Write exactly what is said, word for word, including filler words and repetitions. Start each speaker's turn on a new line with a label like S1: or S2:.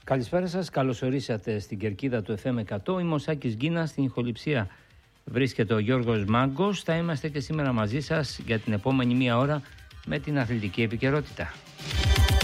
S1: Καλησπέρα σας, καλώς ορίσατε στην κερκίδα του εφ εμ εκατό. Είμαι ο Σάκης Γκίνας, στην ηχοληψία βρίσκεται ο Γιώργος Μάγκος. Θα είμαστε και σήμερα μαζί σας για την επόμενη μία ώρα με την αθλητική επικαιρότητα.